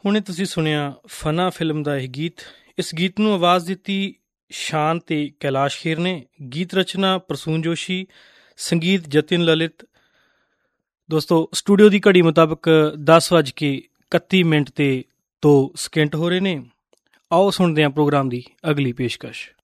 ਹੁਣੇ ਤੁਸੀਂ ਸੁਣਿਆ ਫਨਾ ਫਿਲਮ ਦਾ ਇਹ ਗੀਤ। ਇਸ ਗੀਤ ਨੂੰ ਆਵਾਜ਼ ਦਿੱਤੀ ਸ਼ਾਨ ਤੇ ਕੈਲਾਸ਼ ਖੇਰ ਨੇ। ਗੀਤ ਰਚਨਾ ਪ੍ਰਸੂਨ ਜੋਸ਼ੀ, ਸੰਗੀਤ ਜਤਿਨ ਲਲਿਤ। ਦੋਸਤੋ, ਸਟੂਡੀਓ ਦੀ ਘੜੀ ਮੁਤਾਬਕ 10:31 ਤੇ 2 ਸਕਿੰਟ ਹੋ ਰਹੇ ਨੇ। ਆਓ ਸੁਣਦੇ ਹਾਂ ਪ੍ਰੋਗਰਾਮ ਦੀ ਅਗਲੀ ਪੇਸ਼ਕਸ਼।